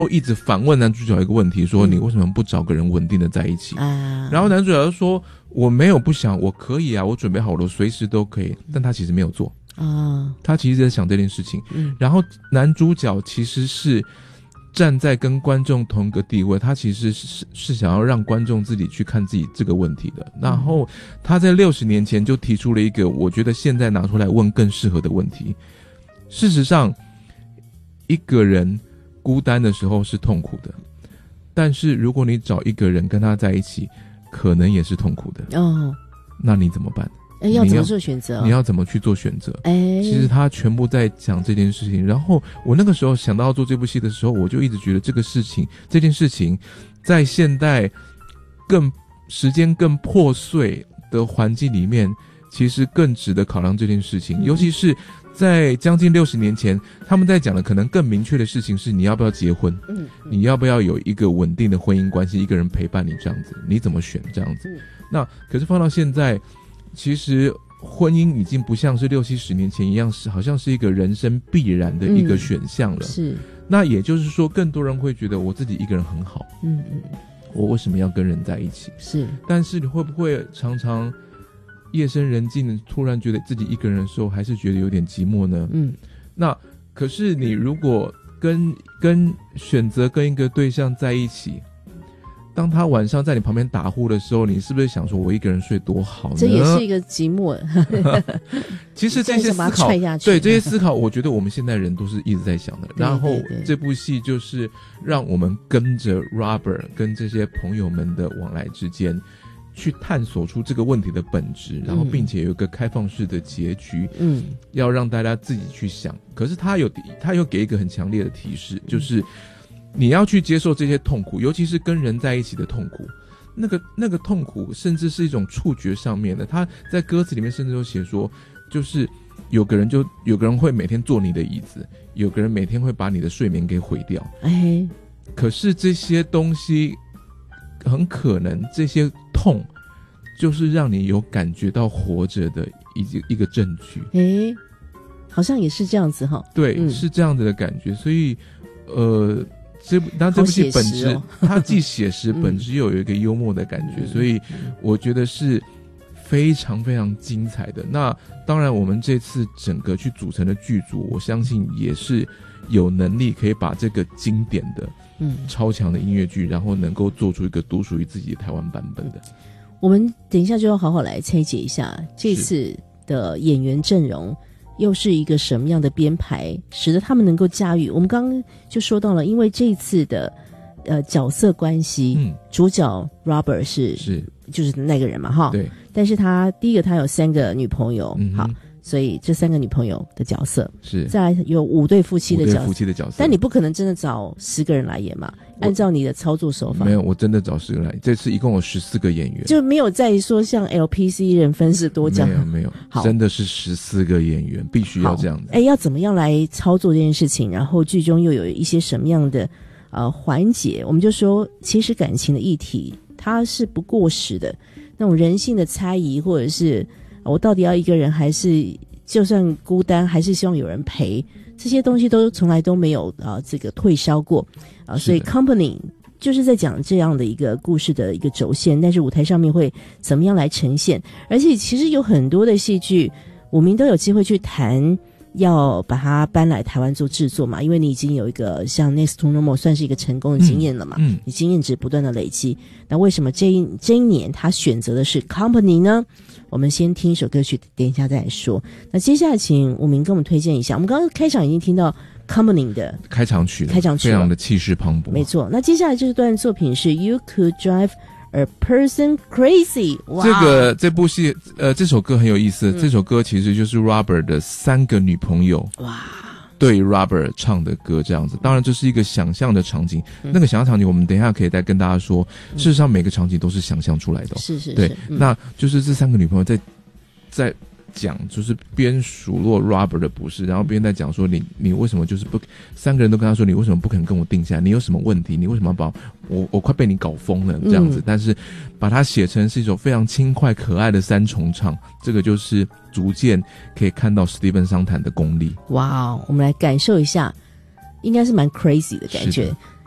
一直反问男主角一个问题，说你为什么不找个人稳定的在一起？然后男主角就说我没有不想，我可以啊，我准备好了，随时都可以。但他其实没有做他其实在想这件事情。然后男主角其实是站在跟观众同一个地位，他其实是想要让观众自己去看自己这个问题的。然后他在60年前就提出了一个我觉得现在拿出来问更适合的问题。事实上，一个人孤单的时候是痛苦的，但是如果你找一个人跟他在一起，可能也是痛苦的。那你怎么办？ 要怎么做选择？ 你要怎么去做选择？其实他全部在讲这件事情。然后我那个时候想到要做这部戏的时候，我就一直觉得这件事情在现代时间更破碎的环境里面，其实更值得考量这件事情。尤其是在将近60年前，他们在讲的可能更明确的事情是你要不要结婚，你要不要有一个稳定的婚姻关系，一个人陪伴你这样子，你怎么选这样子。那可是放到现在，其实婚姻已经不像是60、70年前一样，好像是一个人生必然的一个选项了。是。那也就是说，更多人会觉得我自己一个人很好。我为什么要跟人在一起？是。但是你会不会常常夜深人静，突然觉得自己一个人的时候，还是觉得有点寂寞呢？那可是你如果跟选择跟一个对象在一起，当他晚上在你旁边打呼的时候，你是不是想说我一个人睡多好呢？ 这也是一个寂寞。 其实这些思考，对这些思考，我觉得我们现代人都是一直在想的。然后这部戏就是让我们跟着 Robert 跟这些朋友们的往来之间，去探索出这个问题的本质，然后并且有一个开放式的结局。要让大家自己去想。可是他又给一个很强烈的提示，就是你要去接受这些痛苦，尤其是跟人在一起的痛苦。那个痛苦甚至是一种触觉上面的。他在歌词里面甚至有写说，就是有个人会每天坐你的椅子，有个人每天会把你的睡眠给毁掉。可是这些东西很可能，这些痛就是让你有感觉到活着的一个证据。 好像也是这样子哈。 对，是这样子的感觉。所以这部戏本质，它既写实，本质又有一个幽默的感觉，所以我觉得是非常非常精彩的。那当然，我们这次整个去组成的剧组，我相信也是有能力可以把这个经典的、超强的音乐剧，然后能够做出一个独属于自己的台湾版本的。 我们等一下就要好好来拆解一下这次的演员阵容。又是一个什么样的编排，使得他们能够驾驭？我们刚刚就说到了，因为这一次的角色关系，主角 Robert 是就是那个人嘛，哈，对。但是他第一个他有3个女朋友，好，所以这3个女朋友的角色是，再来有5对夫妻的角色，但你不可能真的找10个人来演嘛？按照你的操作手法， 没有，我真的找10个人来，这次一共有14个演员， 就没有在说像 LPC 人分是多讲， 没有，真的是14个演员，必须要这样子。 要怎么样来操作这件事情？然后剧中又有一些什么样的环节？我们就说，其实感情的议题它是不过时的，那种人性的猜疑，或者是我到底要一个人，还是就算孤单，还是希望有人陪，这些东西都从来都没有这个退烧过所以 Company 就是在讲这样的一个故事的一个轴线，但是舞台上面会怎么样来呈现？而且其实有很多的戏剧，我们都有机会去谈，要把它搬来台湾做制作嘛，因为你已经有一个像 Next to Normal 算是一个成功的经验了嘛，你经验值不断的累积。那为什么这一年他选择的是 Company 呢？我们先听一首歌曲，等一下再来说。那接下来请武明跟我们推荐一下，我们刚刚开场已经听到 Company 的开场曲非常的气势磅礴。 没错，那接下来这段作品是 You Could Drive A Person Crazy。 哇， 这部戏这首歌很有意思，这首歌其实就是 Robert 的3个女朋友对 Robert 唱的歌这样子。当然这是一个想象的场景，那个想象场景我们等一下可以再跟大家说，事实上每个场景都是想象出来的是对，那就是这3个女朋友在讲，就是边数落 Robert 的不是，然后边在讲说你为什么就是不，3个人都跟他说你为什么不肯跟我定下来，你有什么问题，你为什么要把我快被你搞疯了这样子。但是把它写成是一首非常轻快可爱的3重唱，这个就是逐渐可以看到史蒂芬桑坦的功力。 哇，我们来感受一下，应该是蛮 crazy 的感觉。